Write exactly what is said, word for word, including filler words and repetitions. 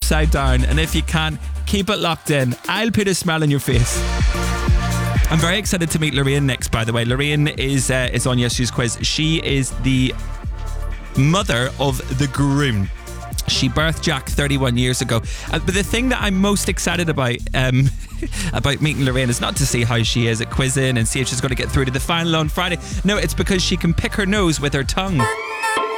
upside down. And if you can, keep it locked in. I'll put a smile on your face. I'm very excited to meet Lorraine next, by the way. Lorraine is uh, is on yesterday's quiz. She is the mother of the groom. She birthed Jack thirty-one years ago. Uh, but the thing that I'm most excited about um, about meeting Lorraine is not to see how she is at quizzing and see if she's going to get through to the final on Friday. No, it's because she can pick her nose with her tongue.